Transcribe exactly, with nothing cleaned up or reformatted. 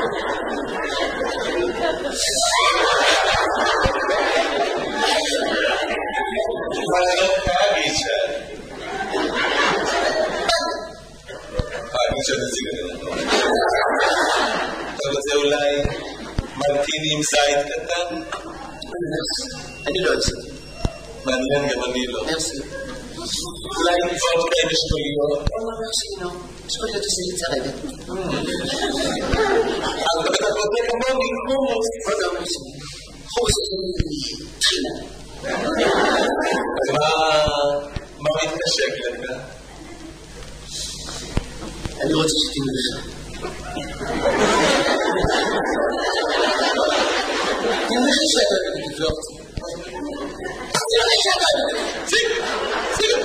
Ma non capisce. Ah, non c'è da dire. אתה רוצה אולי מרטיני עם זית קטן? אני לא אעשה. מעניין, גם אני לא. מרסי. אולי נפעות כאלה שטויות? לא, מרסי, לא. שטויות עושה לי צרבת. אבל אתה בודק כמוני חומוס. לא, לא, מרסי. חומוס עושה לי תחילה. מה מתקשק לך? אני רוצה שתינו לך. אני הולך לשאלה את התקוות. אני הולך לשאלה את התקוות.